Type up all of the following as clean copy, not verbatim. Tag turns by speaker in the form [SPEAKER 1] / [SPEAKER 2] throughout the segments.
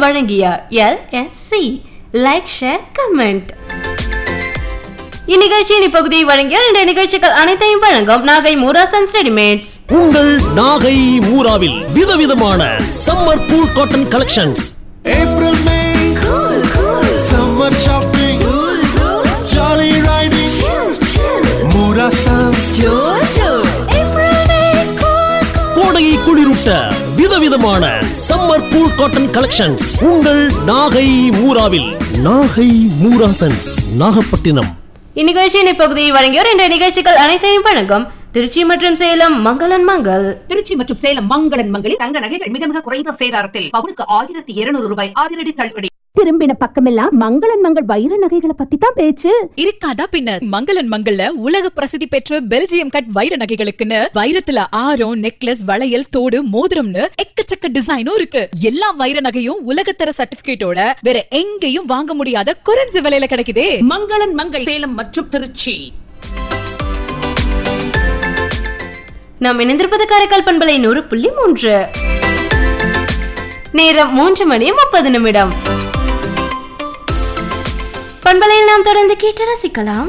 [SPEAKER 1] வழங்கிய LSC like share comment. இந்நிகழ்ச்சியின் இப்பகுதியை வழங்கிய 2 நிகழ்ச்சிகள் அனைத்தையும் வழங்கும் நாகை மூரா சன்ஸ் ரெடிமேட்ஸ்.
[SPEAKER 2] உங்கள் நாகை மூராவில் விதவிதமான summer cool cotton collections.
[SPEAKER 3] April May cool summer shopping jolly riding Moora sons
[SPEAKER 1] April May cool
[SPEAKER 2] கோடையை குளிரூட்ட விதவிதமான சம்மர் கூல் காட்டன் கலெக்ஷன்ஸ் உங்கள் நாகை மூராவில். நாகை மூரா சன்ஸ், நாகப்பட்டினம்.
[SPEAKER 1] இந்நிகழ்ச்சியின் இப்பகுதியை வழங்கிய 2 நிகழ்ச்சிகள் அனைத்தையும் வழங்கும் திருச்சி மற்றும் சேலம் மங்களன் மங்கள்.
[SPEAKER 4] திருச்சி மற்றும் சேலம் மங்களன் மங்களில் தங்க நகைகள் மிக மிக குறைந்த சேதாரத்தில் பவுனுக்கு 1200 ரூபாய் அதிரடி தள்ளுபடி.
[SPEAKER 5] திரும்பின பக்கமெல்லாம் மங்களன் மங்கள் வைர நகைகளை பத்தி தான் பேச்சு.
[SPEAKER 6] இருக்காதா பின்ன? மங்களன் மங்கள்ல உலக பிரசித்தி பெற்ற பெல்ஜியம் கட் வைர நகைகளுக்குன்னு வைரத்துல ஆரம், நெக்லஸ், வளையல், தோடு, மோதிரம்னு எக்கச்சக்க டிசைனும் இருக்கு. எல்லா வைர நகையும் உலகத்தர சர்டிபிகேட்டோட வேற எங்கேயும் வாங்க முடியாத குறைஞ்ச விலையில கிடைக்குதே.
[SPEAKER 4] மங்களன் மங்கள் சேலம் மற்றும் திருச்சி.
[SPEAKER 1] நாம் இணைந்திருப்பது காரைக்கால் பண்பலை 100.3. நேரம் 3:30. பண்பலையில் நாம் தொடர்ந்து கேட்டு ரசிக்கலாம்.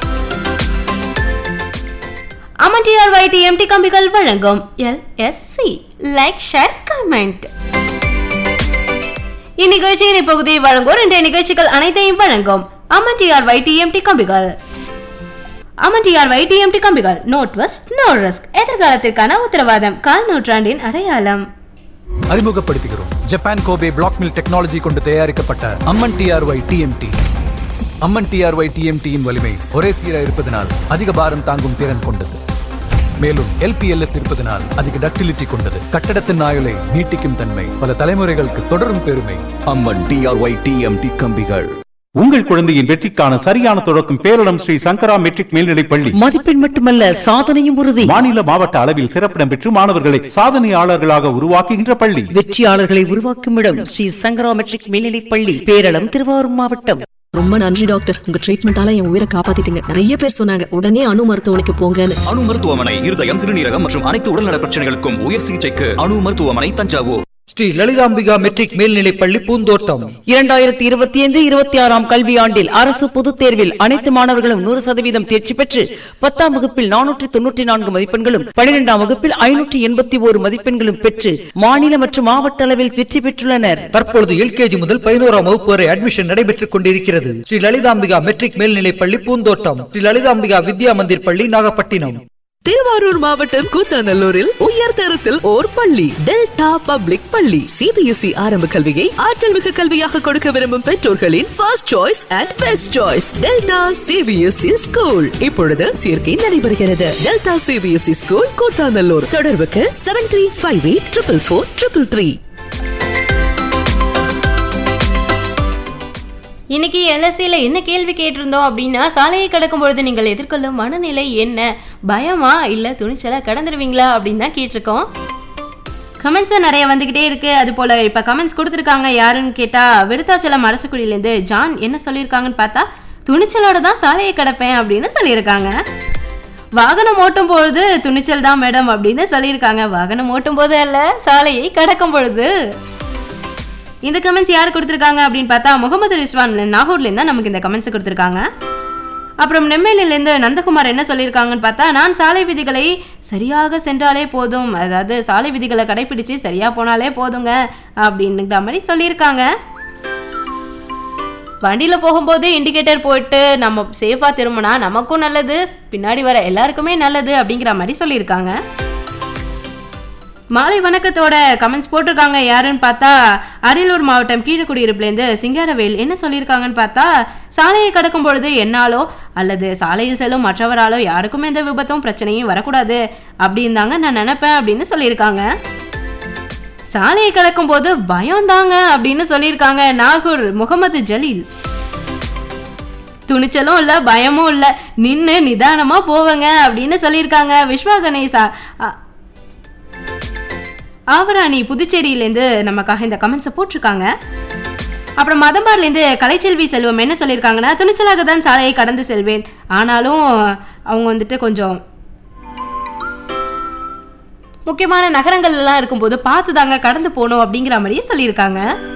[SPEAKER 1] அமன் TRYTMT கம்பிகள் வழங்கும் LSC லைக் ஷேர் கமெண்ட். இந்நிகழ்ச்சியின் இப்பகுதியை வழங்கும் 2 நிகழ்ச்சிகள் அனைத்தையும் வழங்கும் அமன் TRYTMT கம்பிகள். அமன் TRYTMT கம்பிகள், நோ ட்விஸ்ட் நோ ரிஸ்க், எதிர்காலத்திற்கான உத்தரவாதம், கால் நூற்றாண்டின் அடையாளம்.
[SPEAKER 7] அறிமுகப்படுத்துகிறோம் Japan Kobe black mill technology கொண்டு தயாரிக்கப்பட்ட அம்மன் TRYTMT. அம்மன் TRYTMTயின் வலிமை ஒரே சீராக இருப்பதனால் அதிக பாரம் தாங்கும் திறன் கொண்டது. மேலும் LPLS இருப்பதனால் அதிக டக்டிலிட்டி கொண்டது. கட்டடத்தின் ஆயுளை நீட்டிக்கும் தன்மை, பல தலைமுறைகளுக்கு தொடரும் பெருமை.
[SPEAKER 8] அம்மன் TRYTMT கம்பிகள்.
[SPEAKER 9] உங்கள் குழந்தையின் வெற்றிக்கான சரியான தொடக்கம் பேரிடம் ஸ்ரீ சங்கரா மெட்ரிக் மேல்நிலைப் பள்ளி.
[SPEAKER 10] மதிப்பெண் மட்டுமல்ல, சாதனையும் உறுதி.
[SPEAKER 9] மாநில மாவட்ட அளவில் சிறப்பிடம் பெற்று மாணவர்களை சாதனையாளர்களாக உருவாக்குகின்ற பள்ளி.
[SPEAKER 10] வெற்றியாளர்களை உருவாக்கும் இடம் ஸ்ரீ சங்கரா மெட்ரிக் மேல்நிலைப் பள்ளி, பேரளம், திருவாரூர் மாவட்டம்.
[SPEAKER 11] ரொம்ப நன்றி டாக்டர், உங்க ட்ரீட்மெண்டால என் உயிரை காப்பாத்திட்டீங்க. நிறைய பேர் சொன்னாங்க உடனே அணு மருத்துவமனைக்கு போங்கன்னு.
[SPEAKER 8] அணு மருத்துவமனை இருதயம், சிறுநீரகம் மற்றும் அனைத்து உடல்நல பிரச்சனைகளுக்கும் உயர் சிகிச்சைக்கு அணு மருத்துவமனை, தஞ்சாவூர்.
[SPEAKER 7] ஸ்ரீ லலிதாம்பிகா மெட்ரிக் மேல்நிலைப் பள்ளி, பூந்தோட்டம்.
[SPEAKER 10] 2025-26 கல்வியாண்டில் அரசு பொதுத் தேர்வில் அனைத்து மாணவர்களும் 100% தேர்ச்சி பெற்று 10ஆம் வகுப்பில் 494 மதிப்பெண்களும் 12ஆம் வகுப்பில் 581 மதிப்பெண்களும் பெற்று மாநில மற்றும் மாவட்ட அளவில் வெற்றி பெற்றுள்ளனர்.
[SPEAKER 7] தற்பொழுது LKG முதல் 11ஆம் வகுப்பு வரை அட்மிஷன் நடைபெற்றுக் கொண்டிருக்கிறது. ஸ்ரீ லலிதாம்பிகா மெட்ரிக் மேல்நிலைப் பள்ளி, பூந்தோட்டம். ஸ்ரீ லலிதாம்பிகா வித்யா மந்திர் பள்ளி, நாகப்பட்டினம்.
[SPEAKER 11] திருவாரூர் மாவட்டம் கூத்தாநல்லூரில் உயர் தரத்தில் ஓர் பள்ளி, டெல்டா பப்ளிக் பள்ளி. CBSE ஆரம்ப கல்வியை ஆற்றல் மிகு கல்வியாக கொடுக்க விரும்பும் பெற்றோர்களின் first choice and best choice delta CBSE school. இப்பொழுது சேர்க்கை நடைபெறுகிறது. Delta CBSE school, Koothanallur. தொடர்புக்கு 7358444333.
[SPEAKER 1] இன்னைக்கு LSCல என்ன கேள்வி கேட்டிருந்தோம் அப்படின்னா, சாலையை கடக்கும் பொழுது நீங்கள் எதிர்கொள்ளும் மனநிலை என்ன? பயமா இல்ல துணிச்சலா கடந்துருவீங்களா அப்படின்னு தான் கேட்டிருக்கோம். கமெண்ட்ஸ் நிறைய வந்துகிட்டே இருக்கு. அது போல இப்ப கமெண்ட்ஸ் கொடுத்துருக்காங்க. யாருன்னு கேட்டா, விருத்தாச்சலம் அரசுக்குடியிலேருந்து ஜான் என்ன சொல்லியிருக்காங்கன்னு பார்த்தா, துணிச்சலோட தான் சாலையை கடப்பேன் அப்படின்னு சொல்லியிருக்காங்க. வாகனம் ஓட்டும் பொழுது துணிச்சல் தான் மேடம் அப்படின்னு சொல்லியிருக்காங்க. வாகனம் ஓட்டும் போது அல்ல, சாலையை கடக்கும் பொழுது. இந்த கமெண்ட்ஸ் யார் கொடுத்துருக்காங்க அப்படின்னு பார்த்தா, முகமது ரிஸ்வான் நாகூர்லேருந்து தான் நமக்கு இந்த கமெண்ட்ஸ் கொடுத்துருக்காங்க. அப்புறம் நெம்மேலிலேருந்து நந்தகுமார் என்ன சொல்லியிருக்காங்கன்னு பார்த்தா, நான் சாலை விதிகளை சரியாக சென்றாலே போதும், அதாவது சாலை விதிகளை கடைபிடிச்சு சரியாக போனாலே போதுங்க அப்படின்னுங்கிற மாதிரி சொல்லியிருக்காங்க. வண்டியில் போகும்போது இண்டிகேட்டர் போட்டு நம்ம சேஃபாக திரும்பினா நமக்கும் நல்லது, பின்னாடி வர எல்லாருக்குமே நல்லது அப்படிங்கிற மாதிரி சொல்லியிருக்காங்க. மாலை வணக்கத்தோட கமெண்ட்ஸ் போட்டிருக்காங்க. யாருன்னு பார்த்தா, அரியலூர் மாவட்டம் கீழக்குடியிருப்புலேருந்து சிங்காரவேல் என்ன சொல்லியிருக்காங்கன்னு பார்த்தா, சாலையை கடக்கும் பொழுது என்னாலோ அல்லது சாலையில் செல்லும் மற்றவராலோ யாருக்கும் எந்த விபத்தும் பிரச்சனையும் வரக்கூடாது அப்படின்னு தாங்க நான் நினைப்பேன் அப்படின்னு சொல்லியிருக்காங்க. சாலையை கடக்கும் போது பயம் தாங்க அப்படின்னு சொல்லியிருக்காங்க நாகூர் முகமது ஜலீல். துணிச்சலும் இல்லை, பயமும் இல்லை, நின்று நிதானமா போவங்க அப்படின்னு சொல்லியிருக்காங்க. விஸ்வா கணேசா ஆவராணி புதுச்சேரியிலேருந்து நமக்காக இந்த கமெண்ட்ஸை போட்டிருக்காங்க. அப்புறம் மதம்பார்லேருந்து கலைச்செல்வி செல்வம் என்ன சொல்லியிருக்காங்கன்னா, துணிச்சலாக தான் சாலையை கடந்து செல்வேன், ஆனாலும் அவங்க வந்துட்டு கொஞ்சம் முக்கியமான நகரங்கள்லாம் இருக்கும்போது பார்த்து தாங்க கடந்து போகணும் அப்படிங்கிற மாதிரியே சொல்லியிருக்காங்க.